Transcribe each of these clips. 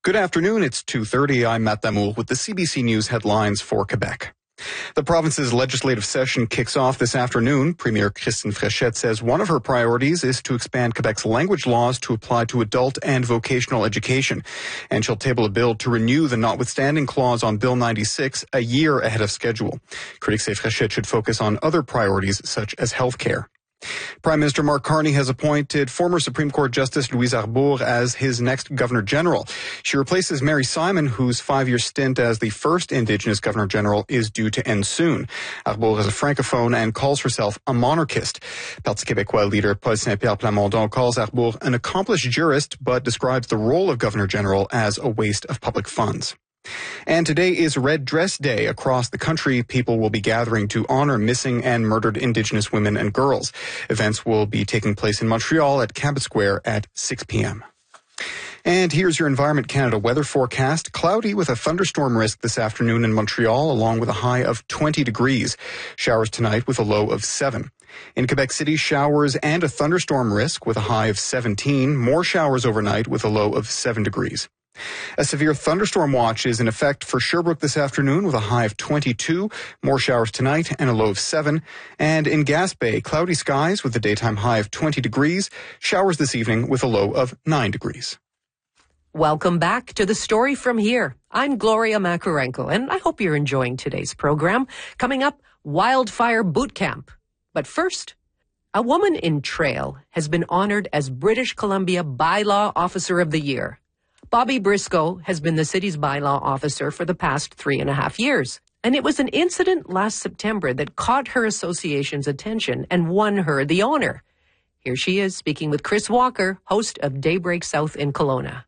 Good afternoon, it's 2:30. I'm Matt Damour with the CBC News headlines for Quebec. The province's legislative session kicks off this afternoon. Premier Christine Fréchette says one of her priorities is to expand Quebec's language laws to apply to adult and vocational education. And she'll table a bill to renew the notwithstanding clause on Bill 96 a year ahead of schedule. Critics say Fréchette should focus on other priorities such as health care. Prime Minister Mark Carney has appointed former Supreme Court Justice Louise Arbour as his next Governor General. She replaces Mary Simon, whose 5-year stint as the first Indigenous Governor General is due to end soon. Arbour is a francophone and calls herself a monarchist. Parti Québécois leader Paul Saint-Pierre Plamondon calls Arbour an accomplished jurist, but describes the role of Governor General as a waste of public funds. And today is Red Dress Day. Across the country, people will be gathering to honor missing and murdered Indigenous women and girls. Events will be taking place in Montreal at Cabot Square at 6 p.m. And here's your Environment Canada weather forecast. Cloudy with a thunderstorm risk this afternoon in Montreal, along with a high of 20 degrees. Showers tonight with a low of 7. In Quebec City, showers and a thunderstorm risk with a high of 17. More showers overnight with a low of 7 degrees. A severe thunderstorm watch is in effect for Sherbrooke this afternoon with a high of 22, more showers tonight and a low of 7. And in Gaspé, cloudy skies with a daytime high of 20 degrees, showers this evening with a low of 9 degrees. Welcome back to The Story From Here. I'm Gloria Makarenko, and I hope you're enjoying today's program. Coming up, Wildfire Boot Camp. But first, a woman in Trail has been honored as British Columbia Bylaw Officer of the Year. Bobby Briscoe has been the city's bylaw officer for the past 3.5 years. And it was an incident last September that caught her association's attention and won her the honor. Here she is speaking with Chris Walker, host of Daybreak South in Kelowna.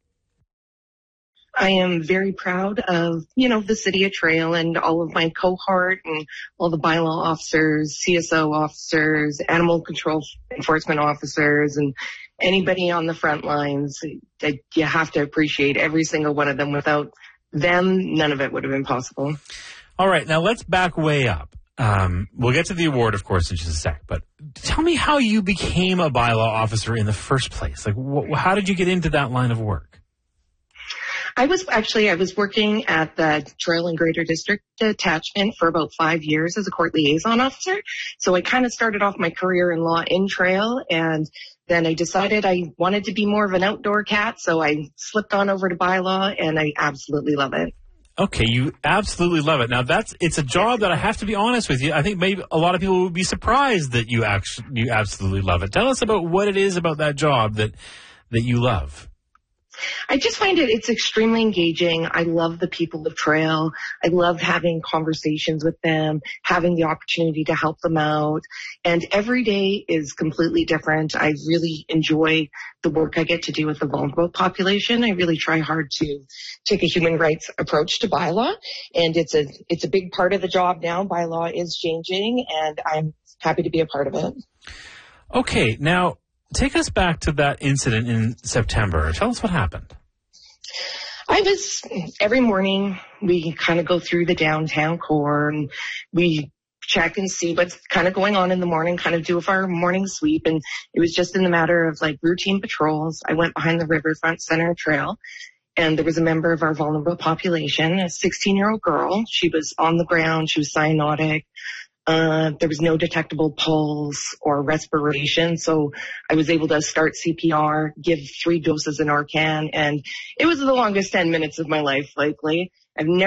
I am very proud of, the city of Trail and all of my cohort and all the bylaw officers, CSO officers, animal control enforcement officers, and anybody on the front lines. You have to appreciate every single one of them. Without them, none of it would have been possible. All right, now let's back way up. We'll get to the award, of course, in just a sec. But tell me how you became a bylaw officer in the first place. Like, how did you get into that line of work? I was working at the Trail and Greater District Attachment for about 5 years as a court liaison officer. So I kind of started off my career in law in Trail, and then I decided I wanted to be more of an outdoor cat. So I slipped on over to bylaw, and I absolutely love it. Okay, you absolutely love it. Now it's a job that I have to be honest with you. I think maybe a lot of people would be surprised that you absolutely love it. Tell us about what it is about that job that you love. I just find it's extremely engaging. I love the people of Trail. I love having conversations with them, having the opportunity to help them out. And every day is completely different. I really enjoy the work I get to do with the vulnerable population. I really try hard to take a human rights approach to bylaw. And it's a big part of the job now. Bylaw is changing, and I'm happy to be a part of it. Okay, now take us back to that incident in September. Tell us what happened. Every morning we kind of go through the downtown core and we check and see what's kind of going on in the morning, kind of do our morning sweep. And it was just in the matter of like routine patrols. I went behind the Riverfront Center Trail, and there was a member of our vulnerable population, a 16-year-old girl. She was on the ground. She was cyanotic. There was no detectable pulse or respiration, so I was able to start CPR, give 3 doses of Narcan, and it was the longest 10 minutes of my life, likely. I've never